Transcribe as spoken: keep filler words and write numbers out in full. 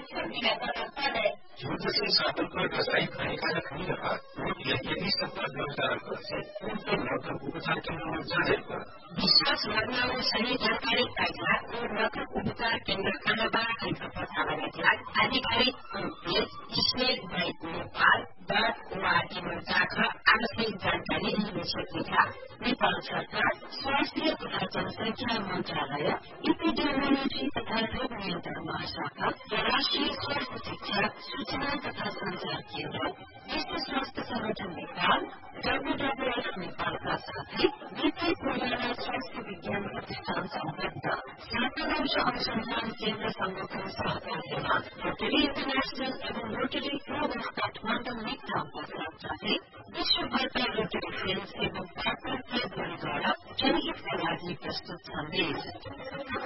जुन चाहिँ साबुनको व्यावसायिक हानिकारक नहीं रहा और यदि संपर्क व्यवसायको से उनको लगभग उपचार केन्द्रमा जाँदैन विश्वास गर्न और सही जानकारी पाइला और लगभग उपचार केन्द्र खानाबाट प्रथालाई आधिकारिक पेज स्टेट बैंक नेपाल डट ओआरजीमा जाकर आवश्यक जानकारी लिन सकिन्छ। नेपाल सरकार स्वास्थ्य तथा जनसंख्या मन्त्रालय इपिडेमियोलोजी तथा रोग नियन्त्रण महाशाखा र राष्ट्रिय स्वास्थ्य शिक्षा सूचना तथा संचार केन्द्र विश्व स्वास्थ्य संगठन नेपाल डब्ल्यूडब्ल्यूएफ नेपालका साथै भित्री कोरोना स्वास्थ्य विज्ञान प्रतिष्ठान सम्बद्ध सातौं वर्ष अनुसन्धान केन्द्र संगठन सहकार्यमा रोटरी इन्टरनेशनल एवं रोटरी क्लब अफ काठमाडौँ नेकटाउनका साथसाथै विश्वभरका रोटरी फ्रेन्ड्स एवं पार्टनर क्लबहरूद्वारा जनहितका लागि प्रस्तुत सन्देश।